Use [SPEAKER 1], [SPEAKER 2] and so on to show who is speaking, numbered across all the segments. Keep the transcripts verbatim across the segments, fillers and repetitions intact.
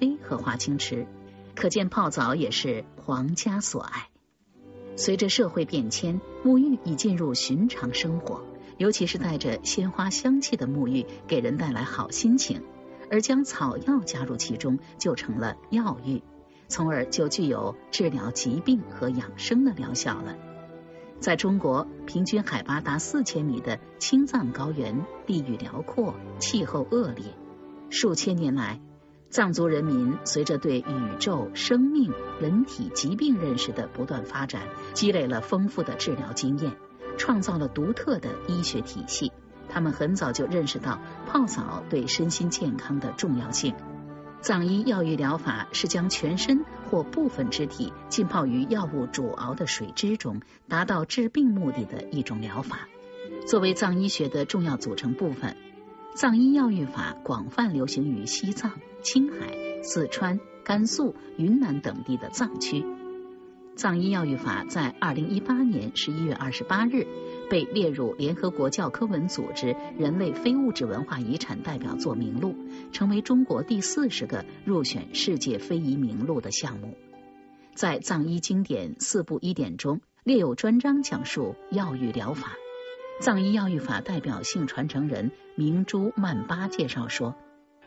[SPEAKER 1] 妃和华清池，可见泡澡也是皇家所爱。随着社会变迁，沐浴已进入寻常生活，尤其是带着鲜花香气的沐浴给人带来好心情，而将草药加入其中就成了药浴，从而就具有治疗疾病和养生的疗效了。在中国，平均海拔达四千米的青藏高原，地域辽阔，气候恶劣，数千年来，藏族人民随着对宇宙、生命、人体疾病认识的不断发展，积累了丰富的治疗经验，创造了独特的医学体系。他们很早就认识到泡澡对身心健康的重要性。藏医药浴疗法是将全身或部分肢体浸泡于药物煮熬的水汁中，达到治病目的的一种疗法。作为藏医学的重要组成部分，藏医药浴法广泛流行于西藏、青海、四川、甘肃、云南等地的藏区。藏医药浴法在二零一八年十一月二十八日被列入联合国教科文组织人类非物质文化遗产代表作名录，成为中国第四十个入选世界非遗名录的项目。在藏医经典四部医典中，列有专章讲述药浴疗法。藏医药浴法代表性传承人明珠曼巴介绍说，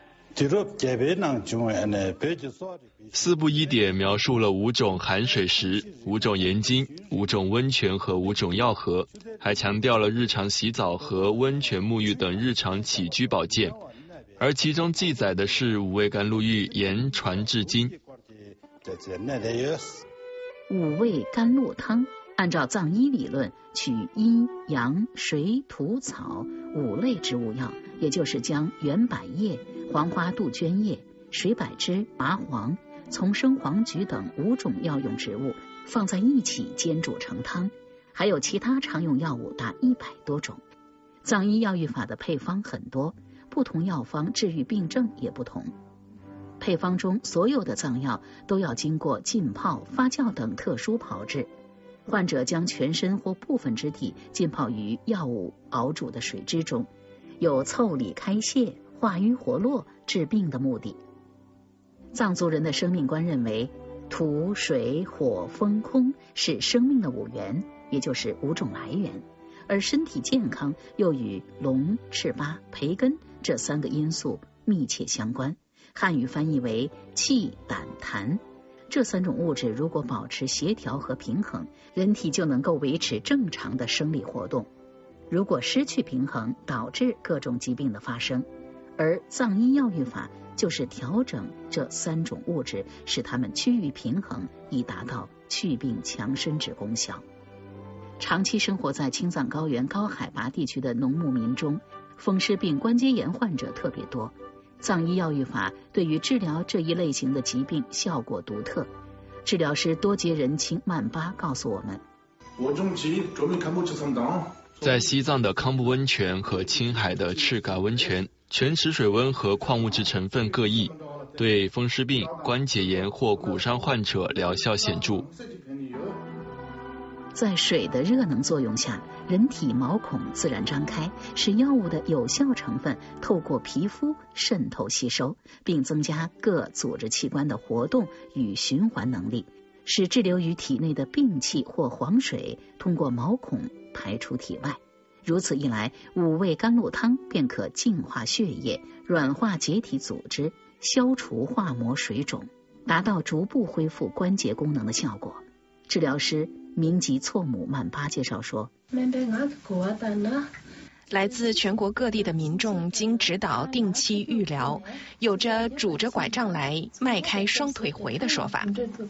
[SPEAKER 2] 四部医典描述了五种含水石、五种盐津、五种温泉和五种药盒，还强调了日常洗澡和温泉沐浴等日常起居保健，而其中记载的是五味甘露浴言传至今。
[SPEAKER 1] 五味甘露汤按照藏医理论，取阴阳水土草五类植物药，也就是将圆柏叶、黄花杜鹃叶、水柏枝、麻黄、丛生黄菊等五种药用植物放在一起煎煮成汤，还有其他常用药物达一百多种。藏医药浴法的配方很多，不同药方治愈病症也不同。配方中所有的藏药都要经过浸泡、发酵等特殊炮制。患者将全身或部分肢体浸泡于药物熬煮的水汁中，有腠理开泄、化瘀活络、治病的目的。藏族人的生命观认为，土、水、火、风、空是生命的五源，也就是五种来源，而身体健康又与龙、赤巴、培根这三个因素密切相关。汉语翻译为气、胆、痰。这三种物质如果保持协调和平衡，人体就能够维持正常的生理活动。如果失去平衡，导致各种疾病的发生。而藏医药浴法就是调整这三种物质，使它们趋于平衡，以达到祛病强身之功效。长期生活在青藏高原高海拔地区的农牧民中，风湿病、关节炎患者特别多。藏医药浴法对于治疗这一类型的疾病效果独特。治疗师多杰仁钦曼巴告诉我们，
[SPEAKER 2] 在西藏的康布温泉和青海的赤嘎温泉，泉池水温和矿物质成分各异，对风湿病、关节炎或骨伤患者疗效显著。
[SPEAKER 1] 在水的热能作用下，人体毛孔自然张开，使药物的有效成分透过皮肤渗透吸收，并增加各组织器官的活动与循环能力，使滞留于体内的病气或黄水通过毛孔排出体外。如此一来，五味甘露汤便可净化血液，软化结体组织，消除化膜水肿，达到逐步恢复关节功能的效果。治疗师明吉措姆曼巴介绍说，
[SPEAKER 3] 来自全国各地的民众经指导定期预疗，有着拄着拐杖来迈开双腿回的说法。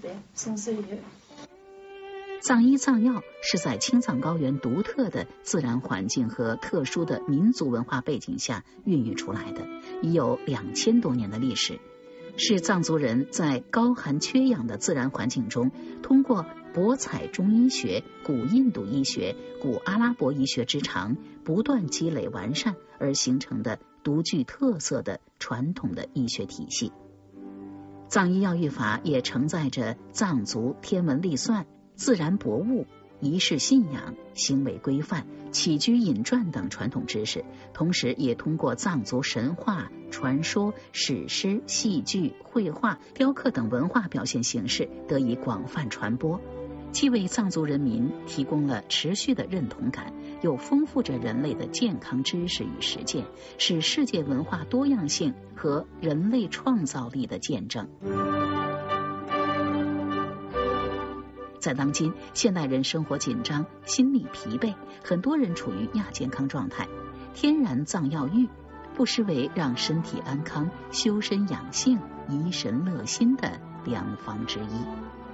[SPEAKER 1] 藏医藏药是在青藏高原独特的自然环境和特殊的民族文化背景下孕育出来的，已有两千多年的历史，是藏族人在高寒缺氧的自然环境中，通过博采中医学、古印度医学、古阿拉伯医学之长，不断积累完善而形成的独具特色的传统的医学体系。藏医药浴法也承载着藏族天文历算、自然博物、仪式信仰、行为规范、 起居饮馔等传统知识，同时也通过藏族神话、传说、史诗、戏剧、绘画、雕刻等文化表现形式得以广泛传播，既为藏族人民提供了持续的认同感，又丰富着人类的健康知识与实践，是世界文化多样性和人类创造力的见证。在当今，现代人生活紧张，心理疲惫，很多人处于亚健康状态。天然藏药浴不失为让身体安康、修身养性、怡神乐心的良方之一。